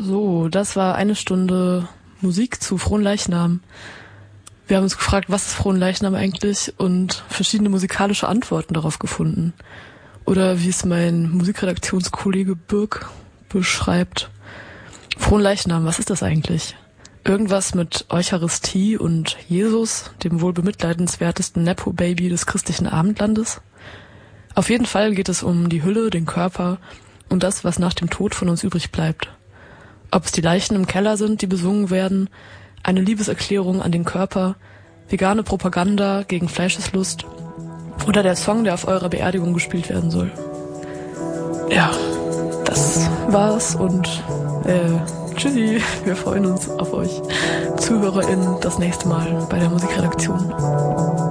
So, das war eine Stunde Musik zu Fronleichnam. Wir haben uns gefragt, was ist Fronleichnam eigentlich, und verschiedene musikalische Antworten darauf gefunden. Oder wie es mein Musikredaktionskollege Birk beschreibt. Fronleichnam, was ist das eigentlich? Irgendwas mit Eucharistie und Jesus, dem wohl bemitleidenswertesten Nepo-Baby des christlichen Abendlandes? Auf jeden Fall geht es um die Hülle, den Körper und das, was nach dem Tod von uns übrig bleibt. Ob es die Leichen im Keller sind, die besungen werden, eine Liebeserklärung an den Körper, vegane Propaganda gegen Fleischeslust oder der Song, der auf eurer Beerdigung gespielt werden soll. Ja, das war's und tschüssi, wir freuen uns auf euch ZuhörerInnen das nächste Mal bei der Musikredaktion.